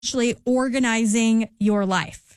actually organizing your life.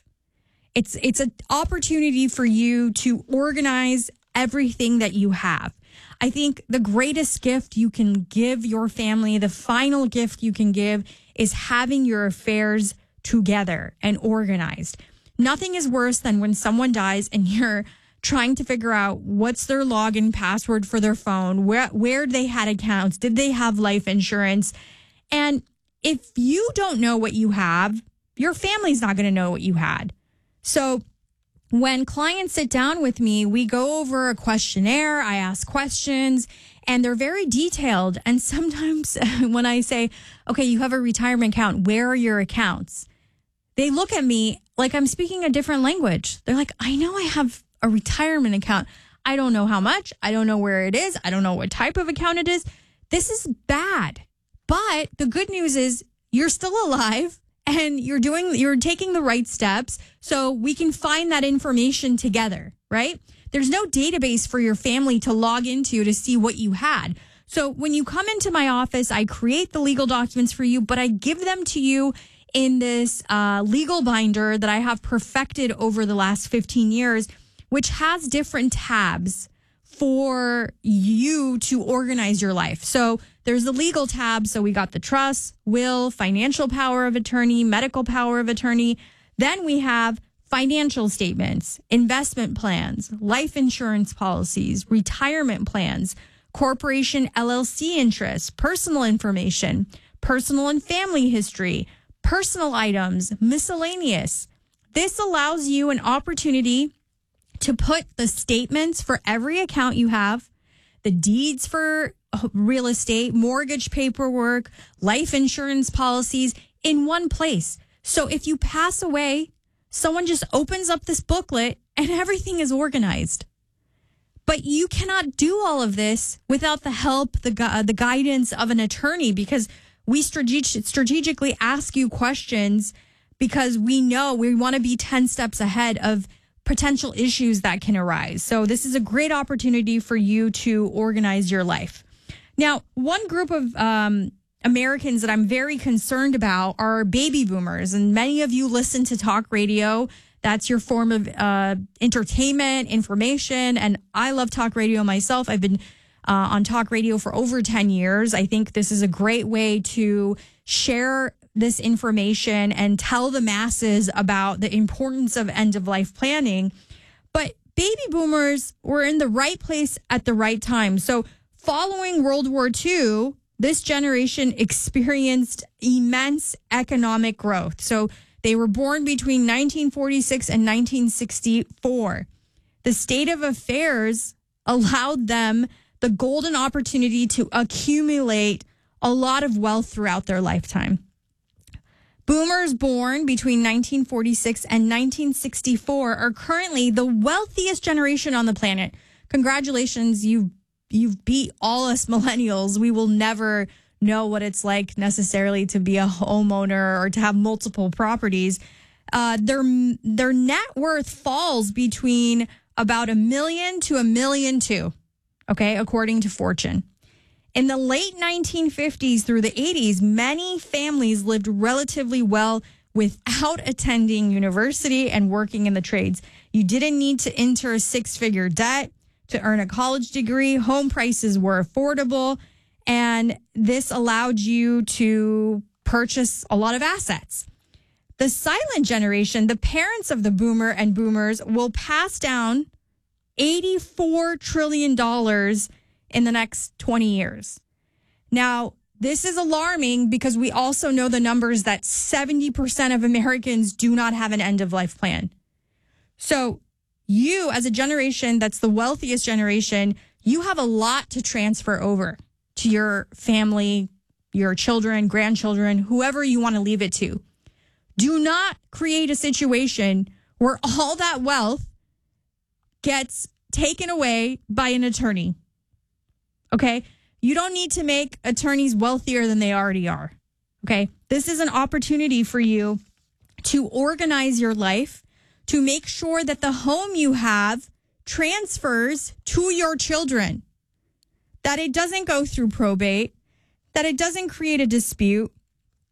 It's an opportunity for you to organize everything that you have. I think the greatest gift you can give your family, the final gift you can give, is having your affairs together and organized. Nothing is worse than when someone dies and you're trying to figure out what's their login password for their phone, where they had accounts, did they have life insurance? And if you don't know what you have, your family's not going to know what you had. So when clients sit down with me, we go over a questionnaire, I ask questions, and they're very detailed. And sometimes when I say, okay, you have a retirement account, where are your accounts? They look at me like I'm speaking a different language. They're like, I know I have a retirement account. I don't know how much. I don't know where it is. I don't know what type of account it is. This is bad. But the good news is you're still alive and you're taking the right steps so we can find that information together, right? There's no database for your family to log into to see what you had. So when you come into my office, I create the legal documents for you, but I give them to you in this legal binder that I have perfected over the last 15 years, which has different tabs for you to organize your life. So there's the legal tab. So we got the trust, will, financial power of attorney, medical power of attorney. Then we have financial statements, investment plans, life insurance policies, retirement plans, corporation LLC interests, personal information, personal and family history, personal items, miscellaneous. This allows you an opportunity to put the statements for every account you have, the deeds for real estate, mortgage paperwork, life insurance policies in one place. So if you pass away, someone just opens up this booklet and everything is organized. But you cannot do all of this without the help, the guidance of an attorney, because we strategically ask you questions because we know we want to be 10 steps ahead of potential issues that can arise. So this is a great opportunity for you to organize your life. Now, one group of Americans that I'm very concerned about are baby boomers. And many of you listen to talk radio. That's your form of entertainment, information. And I love talk radio myself. I've been on talk radio for over 10 years. I think this is a great way to share this information and tell the masses about the importance of end-of-life planning. But baby boomers were in the right place at the right time. So following World War II, this generation experienced immense economic growth. So they were born between 1946 and 1964. The state of affairs allowed them the golden opportunity to accumulate a lot of wealth throughout their lifetime. Boomers born between 1946 and 1964 are currently the wealthiest generation on the planet. Congratulations, you've beat all us millennials. We will never know what it's like necessarily to be a homeowner or to have multiple properties. Their net worth falls between about $1 million to $1.2 million, okay, according to Fortune. In the late 1950s through the 80s, many families lived relatively well without attending university and working in the trades. You didn't need to enter a six-figure debt to earn a college degree. Home prices were affordable, and this allowed you to purchase a lot of assets. The silent generation, the parents of the boomer and boomers, will pass down $84 trillion in the next 20 years. Now, this is alarming because we also know the numbers that 70% of Americans do not have an end-of-life plan. So you, as a generation that's the wealthiest generation, you have a lot to transfer over to your family, your children, grandchildren, whoever you want to leave it to. Do not create a situation where all that wealth gets taken away by an attorney. Okay? You don't need to make attorneys wealthier than they already are. Okay? This is an opportunity for you to organize your life, to make sure that the home you have transfers to your children, that it doesn't go through probate, that it doesn't create a dispute,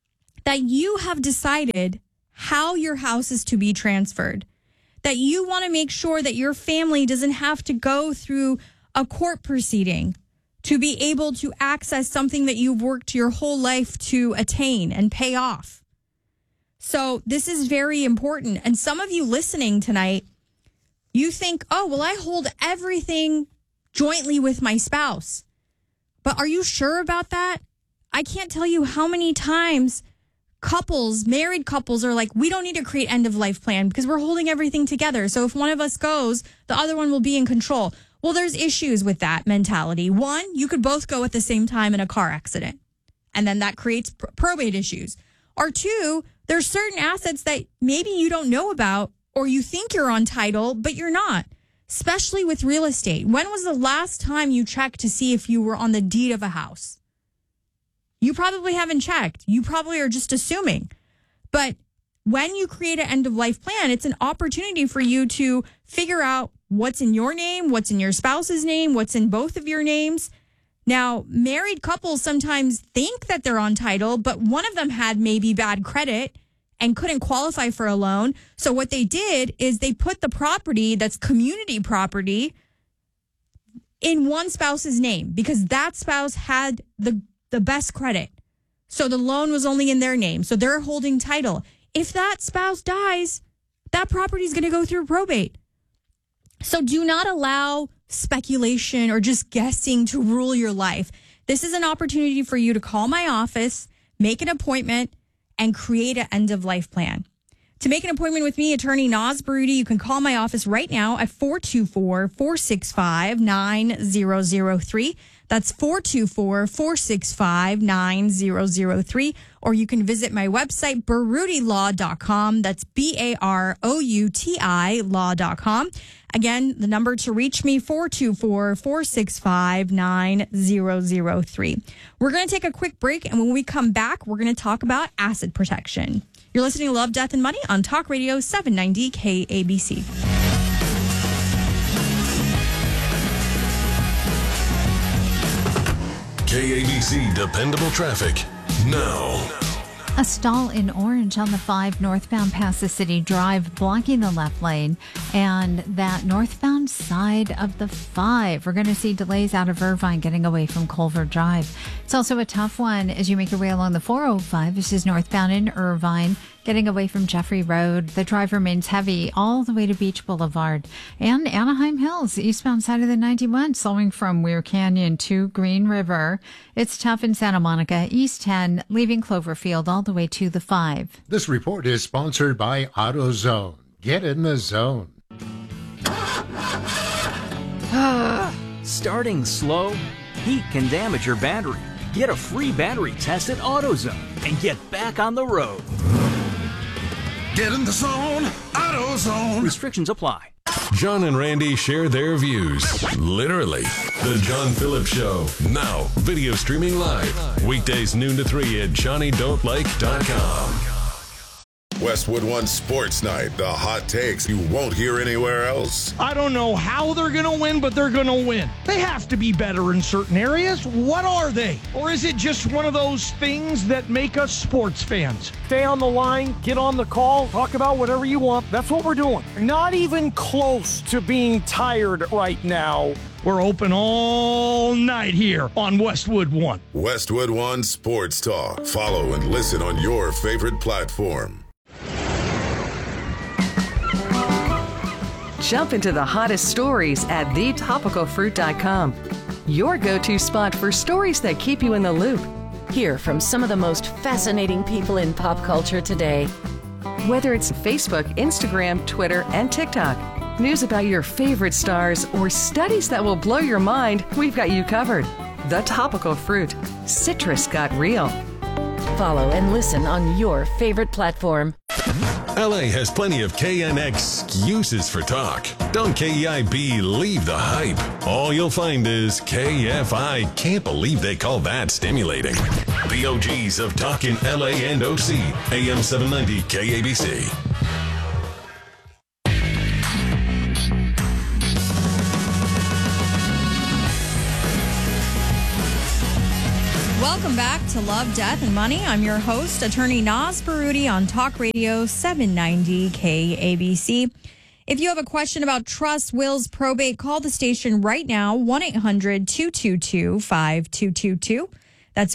that you have decided how your house is to be transferred, that you want to make sure that your family doesn't have to go through a court proceeding to be able to access something that you've worked your whole life to attain and pay off. So this is very important. And some of you listening tonight, you think, oh, well, I hold everything jointly with my spouse. But are you sure about that? I can't tell you how many times married couples are like, we don't need to create end of life plan because we're holding everything together. So if one of us goes, the other one will be in control. Well, there's issues with that mentality. One, you could both go at the same time in a car accident, and then that creates probate issues. Or two, there's certain assets that maybe you don't know about, or you think you're on title, but you're not, especially with real estate. When was the last time you checked to see if you were on the deed of a house? You probably haven't checked. You probably are just assuming. But when you create an end of life plan, it's an opportunity for you to figure out what's in your name, what's in your spouse's name, what's in both of your names. Now, married couples sometimes think that they're on title, but one of them had maybe bad credit and couldn't qualify for a loan. So what they did is they put the property that's community property in one spouse's name because that spouse had the best credit. So the loan was only in their name. So they're holding title. If that spouse dies, that property is going to go through probate. So do not allow speculation or just guessing to rule your life. This is an opportunity for you to call my office, make an appointment, and create an end of life plan. To make an appointment with me, attorney Naz Baroudi, you can call my office right now at 424-465-9003. That's 424-465-9003. Or you can visit my website, baroudilaw.com. That's BAROUTI law.com. Again, the number to reach me, 424-465-9003. We're going to take a quick break, and when we come back, we're going to talk about asset protection. You're listening to Love, Death, and Money on Talk Radio 790 KABC. KABC Dependable Traffic now. A stall in Orange on the 5 northbound past the city drive, blocking the left lane and that northbound side of the 5. We're going to see delays out of Irvine getting away from Culver Drive. It's also a tough one as you make your way along the 405. This is northbound in Irvine, getting away from Jeffrey Road. The drive remains heavy all the way to Beach Boulevard. And Anaheim Hills, eastbound side of the 91, slowing from Weir Canyon to Green River. It's tough in Santa Monica, East 10, leaving Cloverfield all the way to the 5. This report is sponsored by AutoZone. Get in the zone. Starting slow? Heat can damage your battery. Get a free battery test at AutoZone and get back on the road. Get in the zone, AutoZone. Restrictions apply. John and Randy share their views. Literally. The John Phillips Show. Now, video streaming live. Weekdays noon to 3 at JohnnyDon'tLike.com. Westwood One Sports Night. The hot takes you won't hear anywhere else. I don't know how they're going to win, but they're going to win. They have to be better in certain areas. What are they? Or is it just one of those things that make us sports fans? Stay on the line, get on the call, talk about whatever you want. That's what we're doing. Not even close to being tired right now. We're open all night here on Westwood One. Westwood One Sports Talk. Follow and listen on your favorite platform. Jump into the hottest stories at thetopicalfruit.com. Your go-to spot for stories that keep you in the loop. Hear from some of the most fascinating people in pop culture today. Whether it's Facebook, Instagram, Twitter, and TikTok, news about your favorite stars, or studies that will blow your mind, we've got you covered. The Topical Fruit. Citrus got real. Follow and listen on your favorite platform. LA has plenty of KN excuses for talk. Don't KEIB leave the hype. All you'll find is KFI. Can't believe they call that stimulating. The OGs of talk in LA and OC. AM 790 KABC. Welcome back to Love, Death, and Money. I'm your host, attorney Naz Baroudi on Talk Radio 790 KABC. If you have a question about trust, wills, probate, call the station right now, 1-800-222-5222. That's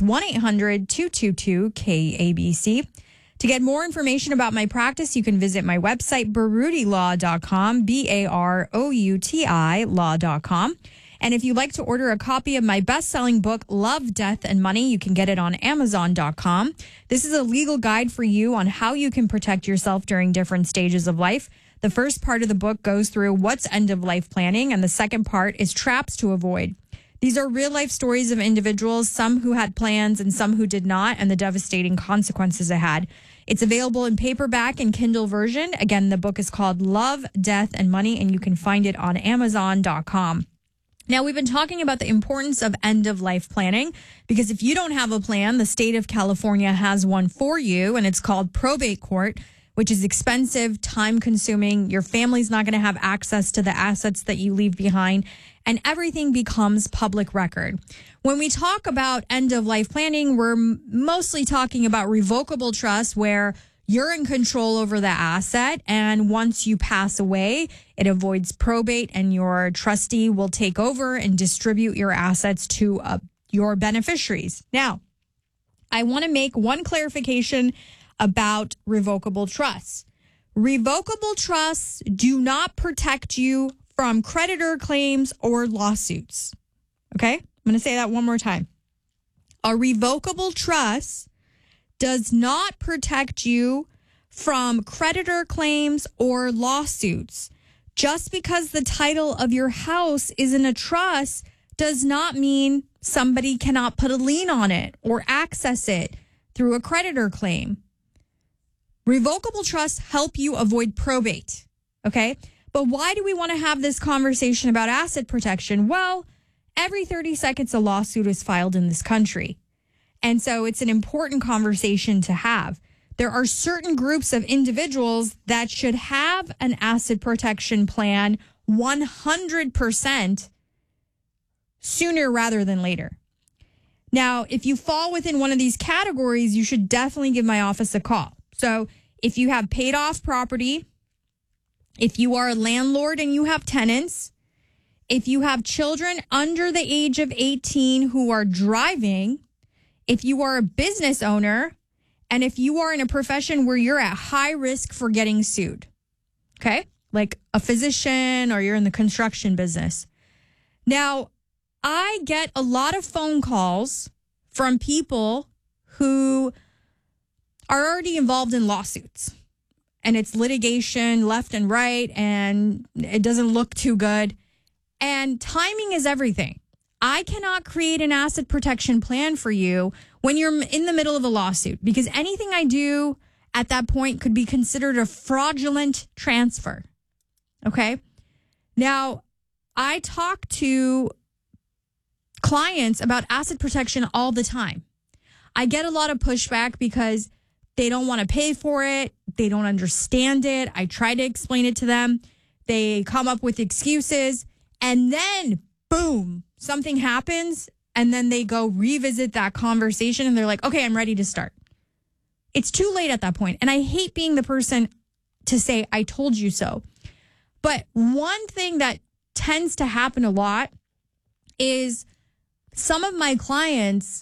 1-800-222-KABC. To get more information about my practice, you can visit my website, baroudilaw.com, BAROUTI law.com. And if you'd like to order a copy of my best-selling book, Love, Death, and Money, you can get it on Amazon.com. This is a legal guide for you on how you can protect yourself during different stages of life. The first part of the book goes through what's end-of-life planning, and the second part is traps to avoid. These are real-life stories of individuals, some who had plans and some who did not, and the devastating consequences it had. It's available in paperback and Kindle version. Again, the book is called Love, Death, and Money, and you can find it on Amazon.com. Now, we've been talking about the importance of end-of-life planning because if you don't have a plan, the state of California has one for you, and it's called probate court, which is expensive, time-consuming. Your family's not going to have access to the assets that you leave behind, and everything becomes public record. When we talk about end-of-life planning, we're mostly talking about revocable trust, where you're in control over the asset, and once you pass away, it avoids probate, and your trustee will take over and distribute your assets to your beneficiaries. Now, I want to make one clarification about revocable trusts. Revocable trusts do not protect you from creditor claims or lawsuits. Okay? I'm going to say that one more time. A revocable trust does not protect you from creditor claims or lawsuits. Just because the title of your house is in a trust does not mean somebody cannot put a lien on it or access it through a creditor claim. Revocable trusts help you avoid probate, okay? But why do we want to have this conversation about asset protection? Well, every 30 seconds a lawsuit is filed in this country. And so it's an important conversation to have. There are certain groups of individuals that should have an asset protection plan 100% sooner rather than later. Now, if you fall within one of these categories, you should definitely give my office a call. So if you have paid off property, if you are a landlord and you have tenants, if you have children under the age of 18 who are driving, if you are a business owner, and if you are in a profession where you're at high risk for getting sued, okay? Like a physician or you're in the construction business. Now, I get a lot of phone calls from people who are already involved in lawsuits. And it's litigation left and right, and it doesn't look too good. And timing is everything. I cannot create an asset protection plan for you when you're in the middle of a lawsuit, because anything I do at that point could be considered a fraudulent transfer. Okay? Now, I talk to clients about asset protection all the time. I get a lot of pushback because they don't want to pay for it. They don't understand it. I try to explain it to them. They come up with excuses, and then boom, something happens, and then they go revisit that conversation and they're like, okay, I'm ready to start. It's too late at that point. And I hate being the person to say, I told you so. But one thing that tends to happen a lot is some of my clients,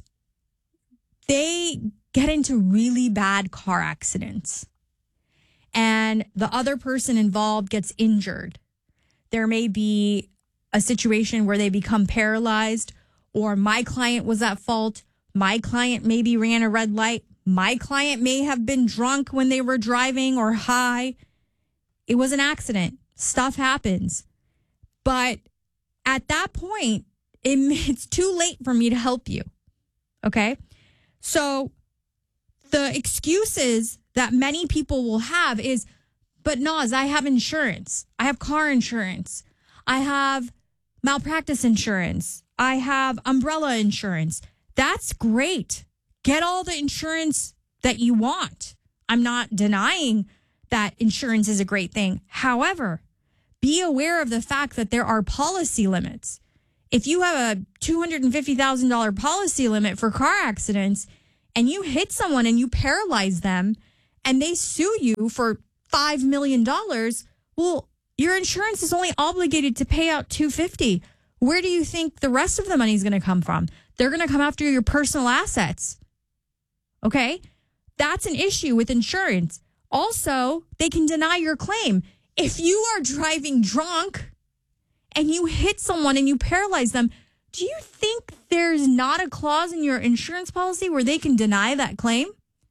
they get into really bad car accidents and the other person involved gets injured. There may be a situation where they become paralyzed, or my client was at fault. My client maybe ran a red light. My client may have been drunk when they were driving or high. It was an accident. Stuff happens. But at that point, it's too late for me to help you. Okay? So the excuses that many people will have is, but Naz, I have insurance. I have car insurance. I have malpractice insurance. I have umbrella insurance. That's great. Get all the insurance that you want. I'm not denying that insurance is a great thing. However, be aware of the fact that there are policy limits. If you have a $250,000 policy limit for car accidents and you hit someone and you paralyze them and they sue you for $5 million, well, your insurance is only obligated to pay out $250,000. Where do you think the rest of the money is going to come from? They're going to come after your personal assets. Okay? That's an issue with insurance. Also, they can deny your claim. If you are driving drunk and you hit someone and you paralyze them, do you think there's not a clause in your insurance policy where they can deny that claim?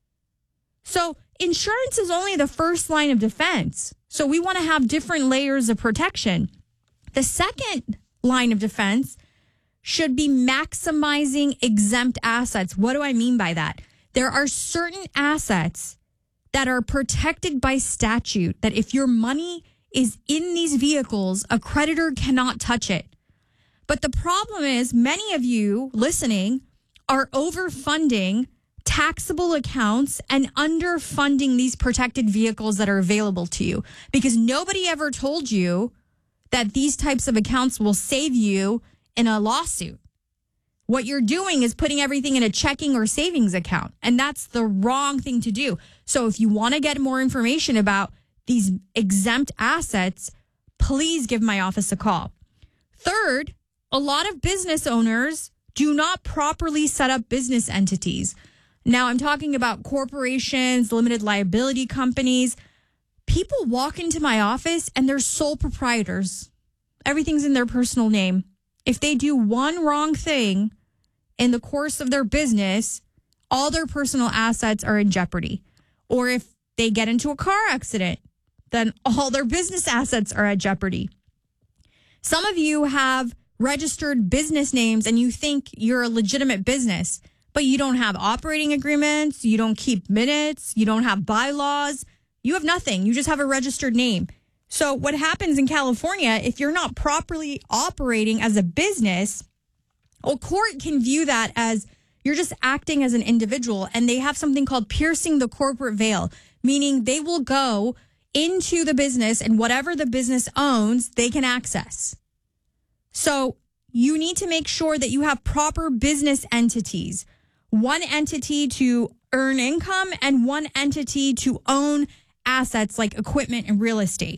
So insurance is only the first line of defense. So we want to have different layers of protection. The second line of defense should be maximizing exempt assets. What do I mean by that? There are certain assets that are protected by statute, that if your money is in these vehicles, a creditor cannot touch it. But the problem is many of you listening are overfunding taxable accounts and underfunding these protected vehicles that are available to you because nobody ever told you that these types of accounts will save you in a lawsuit. What you're doing is putting everything in a checking or savings account, and that's the wrong thing to do. So if you want to get more information about these exempt assets, please give my office a call. Third, a lot of business owners do not properly set up business entities. Now, I'm talking about corporations, limited liability companies. People walk into my office and they're sole proprietors. Everything's in their personal name. If they do one wrong thing in the course of their business, all their personal assets are in jeopardy. Or if they get into a car accident, then all their business assets are at jeopardy. Some of you have registered business names and you think you're a legitimate business, but you don't have operating agreements, you don't keep minutes, you don't have bylaws, you have nothing. You just have a registered name. So what happens in California, if you're not properly operating as a business, a court can view that as you're just acting as an individual, and they have something called piercing the corporate veil, meaning they will go into the business and whatever the business owns, they can access. So you need to make sure that you have proper business entities, one entity to earn income and one entity to own assets like equipment and real estate.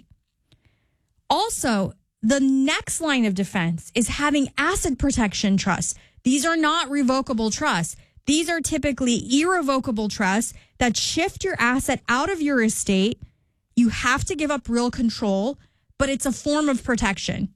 Also, the next line of defense is having asset protection trusts. These are not revocable trusts. These are typically irrevocable trusts that shift your asset out of your estate. You have to give up real control, but it's a form of protection.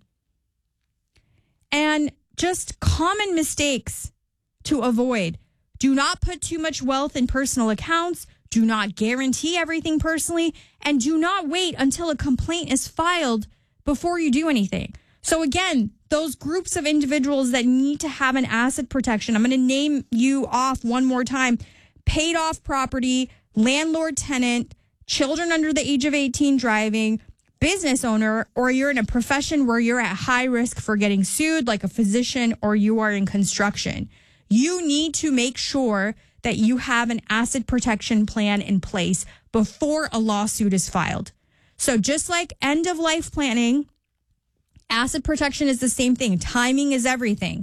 And just common mistakes to avoid. Do not put too much wealth in personal accounts. Do not guarantee everything personally. And do not wait until a complaint is filed before you do anything. So again, those groups of individuals that need to have an asset protection, I'm going to name you off one more time. Paid off property, landlord tenant, children under the age of 18 driving, business owner, or you're in a profession where you're at high risk for getting sued, like a physician, or you are in construction. You need to make sure that you have an asset protection plan in place before a lawsuit is filed. So just like end of life planning, asset protection is the same thing. Timing is everything.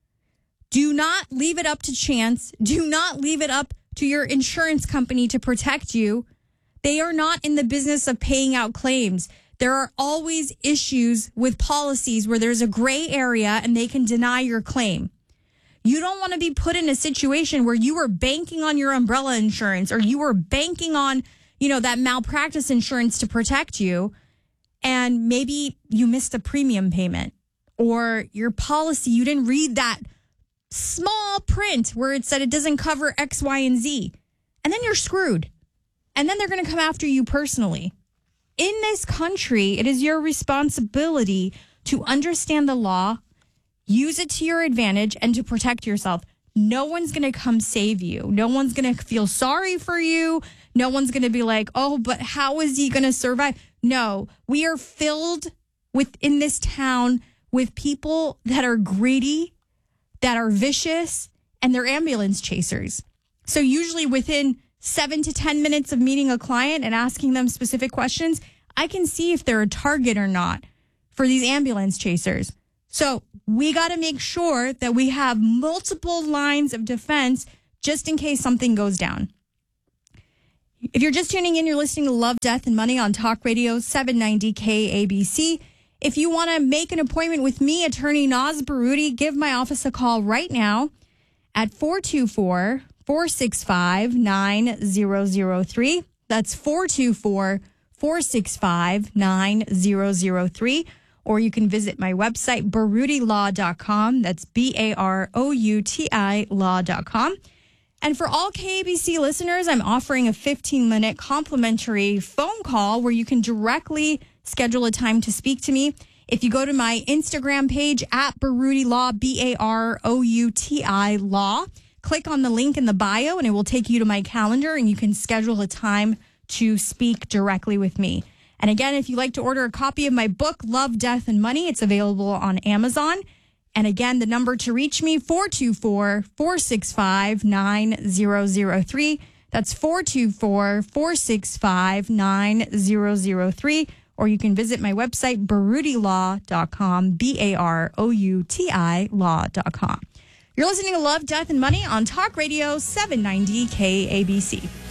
Do not leave it up to chance. Do not leave it up to your insurance company to protect you. They are not in the business of paying out claims. There are always issues with policies where there's a gray area and they can deny your claim. You don't want to be put in a situation where you were banking on your umbrella insurance or you were banking on, that malpractice insurance to protect you. And maybe you missed a premium payment or your policy, you didn't read that small print where it said it doesn't cover X, Y, and Z. And then you're screwed. And then they're going to come after you personally. In this country, it is your responsibility to understand the law, use it to your advantage, and to protect yourself. No one's going to come save you. No one's going to feel sorry for you. No one's going to be like, oh, but how is he going to survive? No, we are filled in this town with people that are greedy, that are vicious, and they're ambulance chasers. So usually within 7 to 10 minutes of meeting a client and asking them specific questions, I can see if they're a target or not for these ambulance chasers. So we got to make sure that we have multiple lines of defense just in case something goes down. If you're just tuning in, you're listening to Love, Death, and Money on Talk Radio 790 KABC. If you want to make an appointment with me, attorney Naz Baruti, give my office a call right now at 424-465-9003. That's 424-465-9003. Or you can visit my website, barutilaw.com. That's BAROUTI law.com. And for all KABC listeners, I'm offering a 15-minute complimentary phone call where you can directly schedule a time to speak to me. If you go to my Instagram page at Baruti Law, BAROUTI Law, click on the link in the bio and it will take you to my calendar and you can schedule a time to speak directly with me. And again, if you'd like to order a copy of my book, Love, Death, and Money, it's available on Amazon. And again, the number to reach me, 424-465-9003. That's 424-465-9003. Or you can visit my website, barutilaw.com, BAROUTI law.com. You're listening to Love, Death, and Money on Talk Radio 790 KABC.